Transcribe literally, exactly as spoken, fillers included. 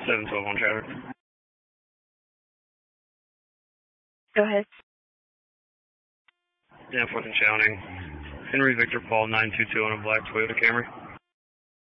seven twelve on traffic. Go ahead. Yeah, fucking shouting. Henry Victor Paul nine two two on a black Toyota Camry.